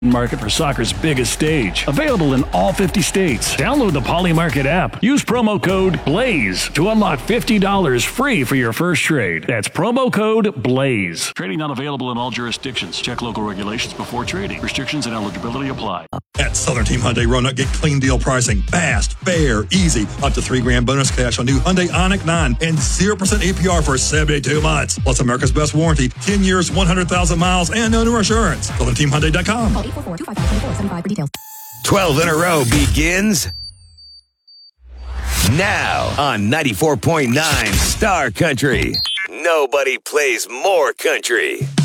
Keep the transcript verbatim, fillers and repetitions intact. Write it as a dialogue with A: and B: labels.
A: Market for soccer's biggest stage. Available in all fifty states. Download the Poly Market app. Use promo code BLAZE to unlock fifty dollars free for your first trade. That's promo code BLAZE. Trading not available in all jurisdictions. Check local regulations before trading. Restrictions and eligibility apply.
B: At Southern Team Hyundai Roanoke, get clean deal pricing. Fast, fair, easy. Up to three grand bonus cash on new Hyundai Ioniq nine and zero percent A P R for seventy-two months. Plus America's best warranty, ten years, one hundred thousand miles, and no new insurance. Southern Team Hyundai dot com.
C: Call eight four four, two five five, two four seven five for details.
D: twelve in a row begins now on ninety-four point nine Star Country. Nobody plays more country.